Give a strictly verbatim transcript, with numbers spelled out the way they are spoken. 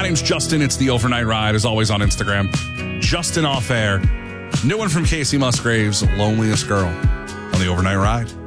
My name's Justin. It's the Overnight Ride, as always on Instagram. Justin Off Air. New one from Casey Musgraves, Loneliest Girl on the Overnight Ride.